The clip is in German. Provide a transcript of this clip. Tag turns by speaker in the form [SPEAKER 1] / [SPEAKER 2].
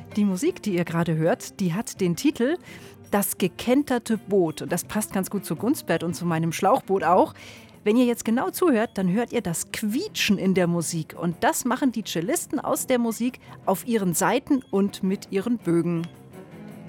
[SPEAKER 1] Die Musik, die ihr gerade hört, die hat den Titel „Das gekenterte Boot“. Und das passt ganz gut zu Gunstbert und zu meinem Schlauchboot auch. Wenn ihr jetzt genau zuhört, dann hört ihr das Quietschen in der Musik. Und das machen die Cellisten aus der Musik auf ihren Saiten und mit ihren Bögen.